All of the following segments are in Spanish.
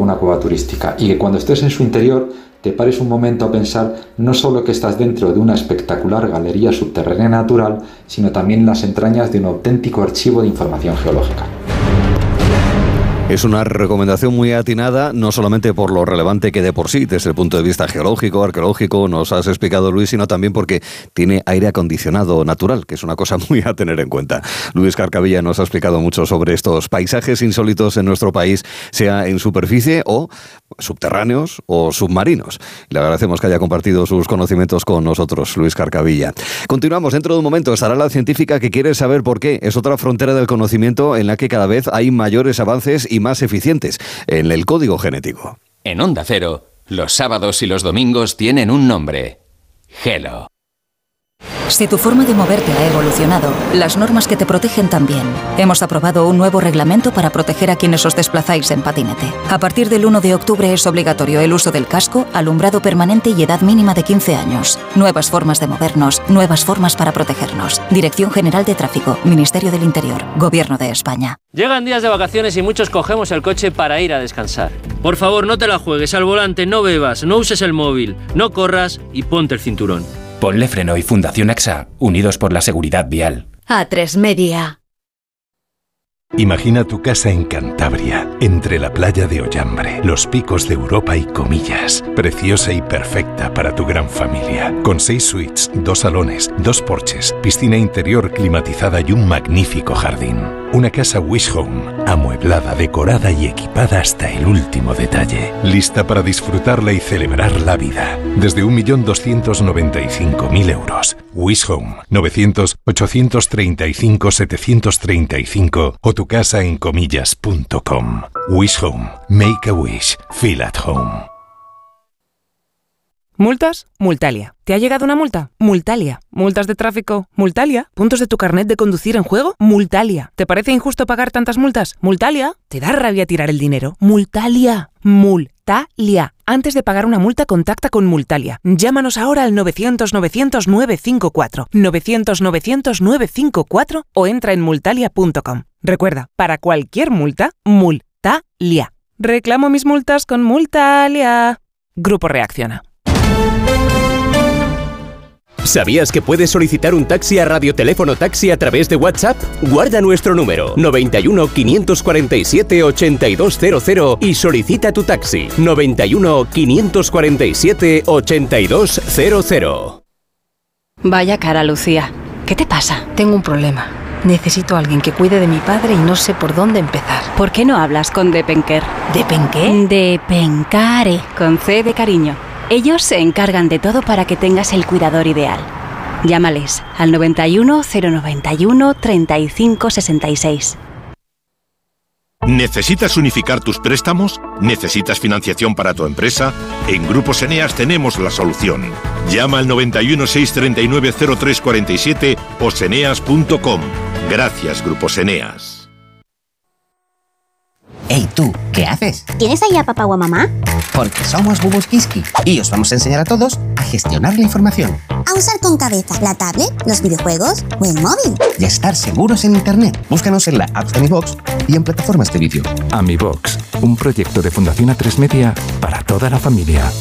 una cueva turística y que cuando estés en su interior te pares un momento a pensar no solo que estás dentro de una espectacular galería subterránea natural, sino también en las entrañas de un auténtico archivo de información geológica. Es una recomendación muy atinada, no solamente por lo relevante que de por sí, desde el punto de vista geológico, arqueológico, nos has explicado, Luis, sino también porque tiene aire acondicionado natural, que es una cosa muy a tener en cuenta. Luis Carcavilla nos ha explicado mucho sobre estos paisajes insólitos en nuestro país, sea en superficie o subterráneos o submarinos. Le agradecemos que haya compartido sus conocimientos con nosotros, Luis Carcavilla. Continuamos, dentro de un momento estará la científica que quiere saber por qué. Es otra frontera del conocimiento en la que cada vez hay mayores avances y más eficientes en el código genético. En Onda Cero, los sábados y los domingos tienen un nombre: Gelo. Si tu forma de moverte ha evolucionado, las normas que te protegen también. Hemos aprobado un nuevo reglamento para proteger a quienes os desplazáis en patinete. A partir del 1 de octubre es obligatorio el uso del casco, alumbrado permanente y edad mínima de 15 años. Nuevas formas de movernos, nuevas formas para protegernos. Dirección General de Tráfico, Ministerio del Interior, Gobierno de España. Llegan días de vacaciones y muchos cogemos el coche para ir a descansar. Por favor, no te la juegues al volante, no bebas, no uses el móvil, no corras y ponte el cinturón. Ponle Freno y Fundación AXA, unidos por la seguridad vial. A3 Media. Imagina tu casa en Cantabria, entre la playa de Ollambre, los picos de Europa y Comillas. Preciosa y perfecta para tu gran familia. Con 6 suites, 2 salones, 2 porches, piscina interior climatizada y un magnífico jardín. Una casa Wish Home, amueblada, decorada y equipada hasta el último detalle. Lista para disfrutarla y celebrar la vida. Desde 1.295.000 euros. Wish Home, 900-835-735 o tu casa en comillas.com. Wish Home. Make a wish. Feel at home. ¿Multas? Multalia. ¿Te ha llegado una multa? Multalia. ¿Multas de tráfico? Multalia. ¿Puntos de tu carnet de conducir en juego? Multalia. ¿Te parece injusto pagar tantas multas? Multalia. ¿Te da rabia tirar el dinero? Multalia. Multalia. Antes de pagar una multa, contacta con Multalia. Llámanos ahora al 900-900-954. 900-900-954 o entra en multalia.com. Recuerda, para cualquier multa, Multalia. Reclamo mis multas con Multalia. Grupo Reacciona. ¿Sabías que puedes solicitar un taxi a Radioteléfono Taxi a través de WhatsApp? Guarda nuestro número 91 547 8200 y solicita tu taxi 91 547 8200. Vaya cara, Lucía. ¿Qué te pasa? Tengo un problema. Necesito a alguien que cuide de mi padre y no sé por dónde empezar. ¿Por qué no hablas con Depenker? ¿Depenqué? Depencare, con C de cariño. Ellos se encargan de todo para que tengas el cuidador ideal. Llámales al 91 091 35 66. ¿Necesitas unificar tus préstamos? ¿Necesitas financiación para tu empresa? En Grupos Eneas tenemos la solución. Llama al 91 639 0347 o seneas.com. Gracias, Grupos Eneas. Ey, tú, ¿qué haces? ¿Tienes ahí a papá o a mamá? Porque somos Bubus Kiski y os vamos a enseñar a todos a gestionar la información. A usar con cabeza la tablet, los videojuegos o el móvil. Y a estar seguros en Internet. Búscanos en la app de AmiBox y en plataformas de vídeo. AmiBox, un proyecto de Fundación A3 Media para toda la familia.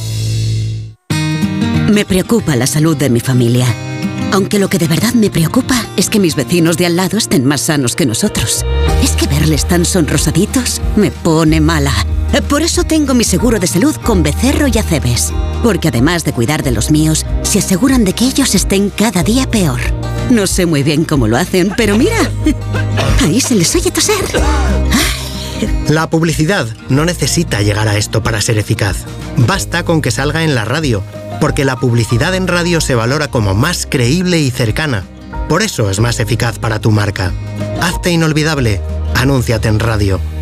Me preocupa la salud de mi familia. Aunque lo que de verdad me preocupa es que mis vecinos de al lado estén más sanos que nosotros. Es que verles tan sonrosaditos me pone mala. Por eso tengo mi seguro de salud con Becerro y Acebes. Porque además de cuidar de los míos, se aseguran de que ellos estén cada día peor. No sé muy bien cómo lo hacen, pero mira, ahí se les oye toser. La publicidad no necesita llegar a esto para ser eficaz. Basta con que salga en la radio, porque la publicidad en radio se valora como más creíble y cercana. Por eso es más eficaz para tu marca. Hazte inolvidable. Anúnciate en radio.